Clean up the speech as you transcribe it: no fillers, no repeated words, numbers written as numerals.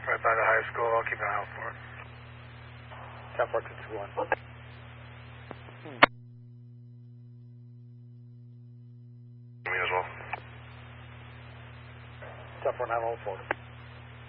Right by the high school. I'll keep an eye out for it. 10-4-2-2-1. Me as well. 10-4-9-1-4.